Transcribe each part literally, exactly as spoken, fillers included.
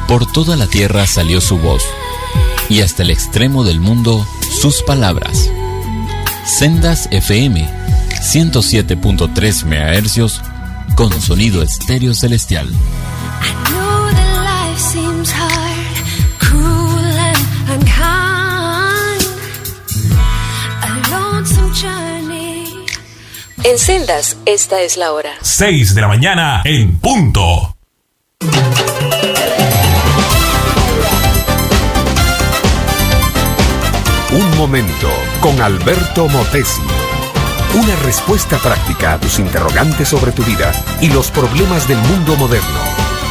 Por toda la tierra salió su voz, y hasta el extremo del mundo sus palabras. Sendas F M, ciento siete punto tres megahercios, con sonido estéreo celestial. En Sendas, esta es la hora. seis de la mañana en punto. Un momento con Alberto Motesi. Una respuesta práctica a tus interrogantes sobre tu vida y los problemas del mundo moderno.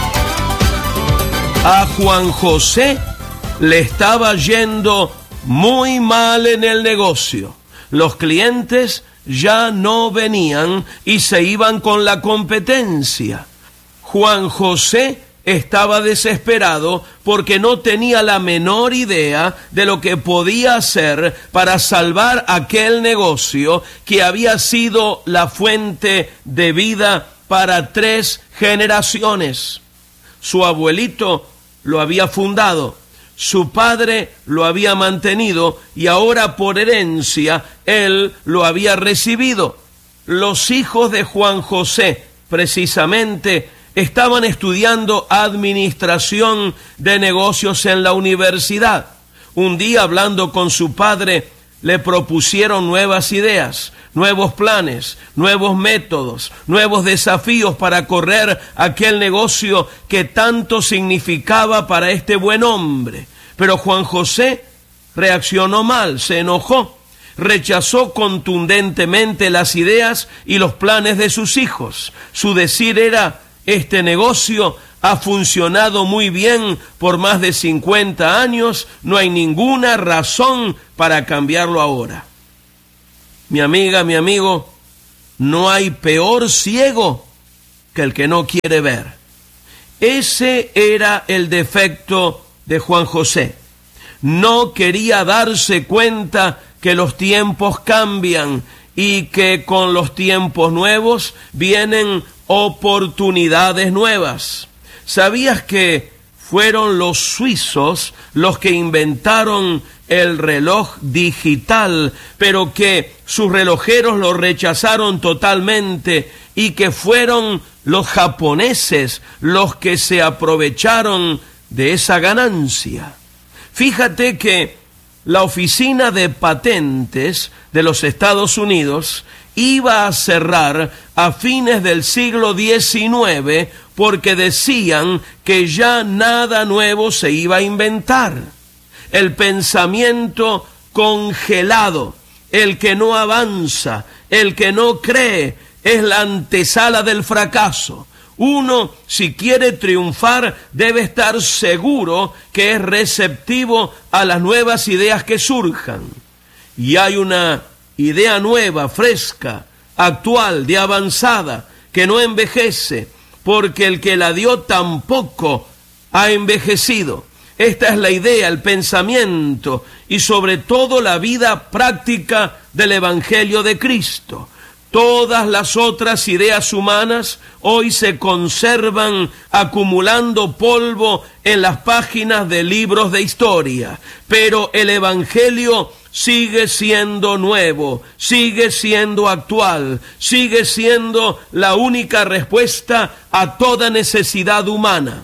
A Juan José le estaba yendo muy mal en el negocio. Los clientes ya no venían y se iban con la competencia. Juan José estaba desesperado porque no tenía la menor idea de lo que podía hacer para salvar aquel negocio que había sido la fuente de vida para tres generaciones. Su abuelito lo había fundado, su padre lo había mantenido y ahora por herencia él lo había recibido. Los hijos de Juan José, precisamente, estaban estudiando administración de negocios en la universidad. Un día, hablando con su padre, le propusieron nuevas ideas, nuevos planes, nuevos métodos, nuevos desafíos para correr aquel negocio que tanto significaba para este buen hombre. Pero Juan José reaccionó mal, se enojó, rechazó contundentemente las ideas y los planes de sus hijos. Su decir era: este negocio ha funcionado muy bien por más de cincuenta años, no hay ninguna razón para cambiarlo ahora. Mi amiga, mi amigo, no hay peor ciego que el que no quiere ver. Ese era el defecto de Juan José. No quería darse cuenta que los tiempos cambian y que con los tiempos nuevos vienen oportunidades nuevas. ¿Sabías que fueron los suizos los que inventaron el reloj digital, pero que sus relojeros lo rechazaron totalmente y que fueron los japoneses los que se aprovecharon de esa ganancia? Fíjate que la oficina de patentes de los Estados Unidos iba a cerrar a fines del siglo diecinueve porque decían que ya nada nuevo se iba a inventar. El pensamiento congelado, el que no avanza, el que no cree, es la antesala del fracaso. Uno, si quiere triunfar, debe estar seguro que es receptivo a las nuevas ideas que surjan. Y hay una idea nueva, fresca, actual, de avanzada, que no envejece, porque el que la dio tampoco ha envejecido. Esta es la idea, el pensamiento y sobre todo la vida práctica del Evangelio de Cristo. Todas las otras ideas humanas hoy se conservan acumulando polvo en las páginas de libros de historia, pero el Evangelio sigue siendo nuevo, sigue siendo actual, sigue siendo la única respuesta a toda necesidad humana.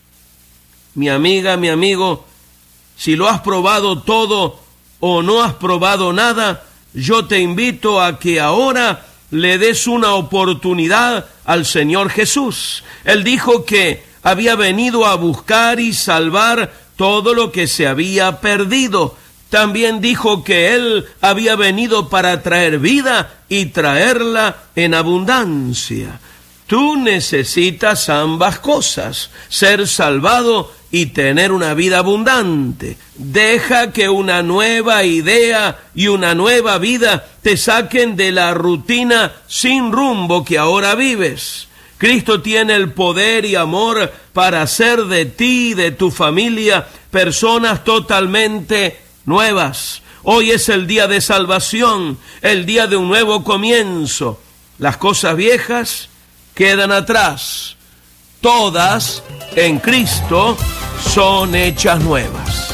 Mi amiga, mi amigo, si lo has probado todo o no has probado nada, yo te invito a que ahora le des una oportunidad al Señor Jesús. Él dijo que había venido a buscar y salvar todo lo que se había perdido. También dijo que Él había venido para traer vida y traerla en abundancia. Tú necesitas ambas cosas, ser salvado y tener una vida abundante. Deja que una nueva idea y una nueva vida te saquen de la rutina sin rumbo que ahora vives. Cristo tiene el poder y amor para hacer de ti y de tu familia personas totalmente nuevas. Hoy es el día de salvación, el día de un nuevo comienzo. Las cosas viejas quedan atrás. Todas en Cristo son hechas nuevas.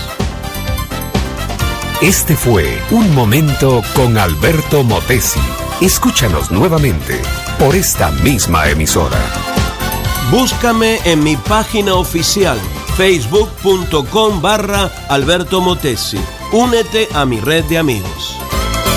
Este fue Un Momento con Alberto Motesi. Escúchanos nuevamente por esta misma emisora. Búscame en mi página oficial, facebook punto com barra Alberto Motesi. Únete a mi red de amigos.